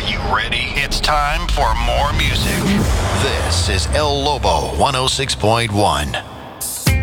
you ready? It's time for more music. This is El Lobo 106.1.